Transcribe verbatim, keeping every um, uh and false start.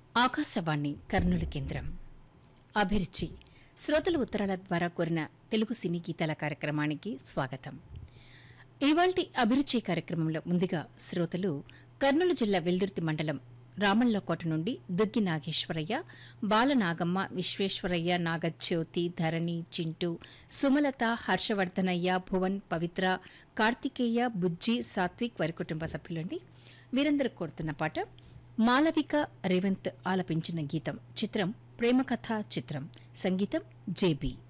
ఆకాశవాణి కర్నూలు కేంద్రం అభిరుచి శ్రోతల ఉత్తరాల ద్వారా కోరిన తెలుగు సినీ గీతాల కార్యక్రమానికి స్వాగతం. ఇవాల్టి అభిరుచి కార్యక్రమంలో ముందుగా శ్రోతలు కర్నూలు జిల్లా వెల్దుర్తి మండలం రామల్లకోట నుండి దుగ్గి నాగేశ్వరయ్య, బాలనాగమ్మ, విశ్వేశ్వరయ్య, నాగజ్యోతి, ధరణి, చింటూ, సుమలత, హర్షవర్ధనయ్య, భువన్, పవిత్ర, కార్తికేయ, బుజ్జి, సాత్విక్ వారి కుటుంబ సభ్యులండి. వీరందరూ కోరుతున్న పాట మాలవిక రేవంత్ ఆలపించిన గీతం. చిత్రం ప్రేమకథ చిత్రం. సంగీతం జేబీ.